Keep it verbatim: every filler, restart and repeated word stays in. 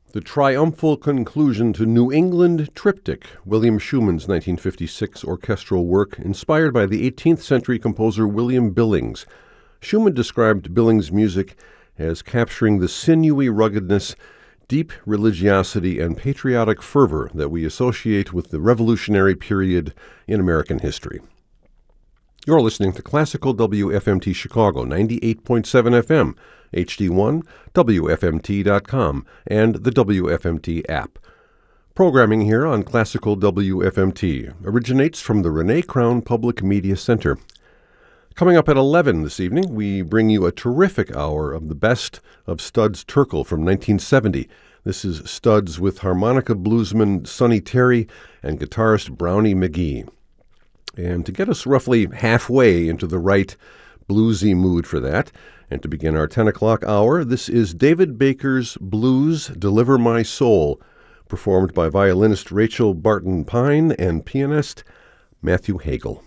The triumphal conclusion to New England Triptych, William Schumann's nineteen fifty-six orchestral work inspired by the eighteenth century composer William Billings. Schumann described Billings' music as capturing the sinewy ruggedness, deep religiosity, and patriotic fervor that we associate with the revolutionary period in American history. You're listening to Classical W F M T Chicago, ninety-eight point seven F M, H D one, W F M T dot com, and the W F M T app. Programming here on Classical W F M T originates from the Renee Crown Public Media Center. Coming up at eleven this evening, we bring you a terrific hour of the best of Studs Terkel from nineteen seventy. This is Studs with harmonica bluesman Sonny Terry and guitarist Brownie McGee. And to get us roughly halfway into the right bluesy mood for that, and to begin our ten o'clock hour, this is David Baker's Blues Deliver My Soul, performed by violinist Rachel Barton Pine and pianist Matthew Hagel.